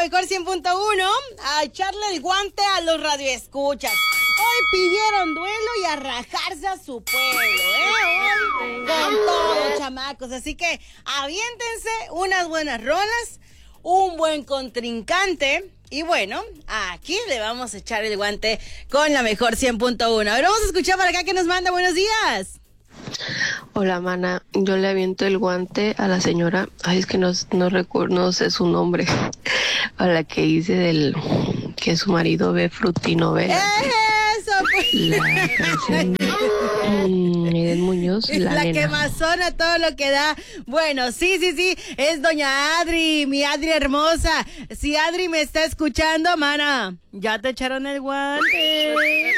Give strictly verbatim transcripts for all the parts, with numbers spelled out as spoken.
mejor cien punto uno a echarle el guante a los radioescuchas. Hoy pidieron duelo y a rajarse a su pueblo, ¿eh? Hoy con todo, chamacos. Así que aviéntense unas buenas rolas, un buen contrincante. Y bueno, aquí le vamos a echar el guante con la mejor cien punto uno. A ver, vamos a escuchar por acá que nos manda. Buenos días. Hola, mana. Yo le aviento el guante a la señora. Ay, es que no, no recuerdo, no sé su nombre. A la que dice del que su marido ve frutinovela. Eso, pues. La canción de Eden Muñoz, la, la nena. quemazona, todo lo que da. Bueno, sí, sí, sí, es doña Adri, mi Adri hermosa. Si Adri me está escuchando, mana, ya te echaron el guante.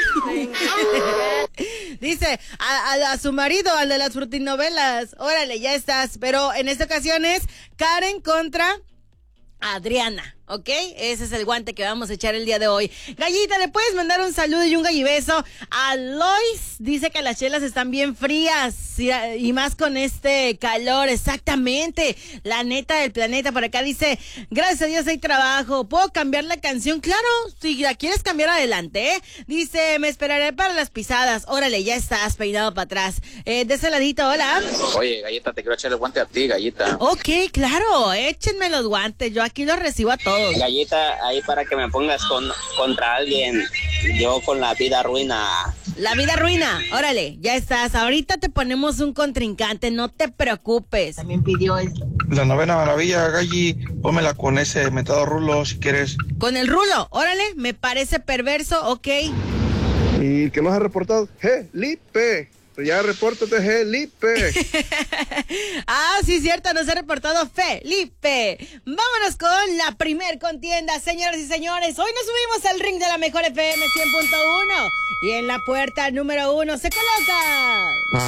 Dice, a, a, a su marido, al de las frutinovelas, órale, ya estás. Pero en esta ocasión es Karen contra Adriana, ¿ok? Ese es el guante que vamos a echar el día de hoy. Gallita, ¿le puedes mandar un saludo y un gallibeso a Lois? Dice que las chelas están bien frías y, y más con este calor, exactamente. La neta del planeta por acá dice, gracias a Dios hay trabajo. ¿Puedo cambiar la canción? Claro, si la quieres cambiar adelante, ¿eh? Dice, me esperaré para las pisadas. Órale, ya estás peinado para atrás. Eh, de ese ladito, hola. Oye, Galleta, te quiero echar el guante a ti, Galleta. Ok, claro, échenme los guantes. Yo aquí los recibo a todos. Galleta, ahí para que me pongas con, contra alguien. Yo con la vida ruina. La vida ruina, órale, ya estás. Ahorita te ponemos un contrincante, no te preocupes. También pidió esto. La novena maravilla, Galli, pónmela con ese mentado rulo si quieres. Con el rulo, órale, me parece perverso, ok. ¿Y qué más ha reportado? Felipe. Ya repórtate, Felipe. Ah, sí, cierto, nos ha reportado Felipe. Vámonos con la primer contienda, señoras y señores. Hoy nos subimos al ring de la mejor F M cien punto uno. Y en la puerta número uno se coloca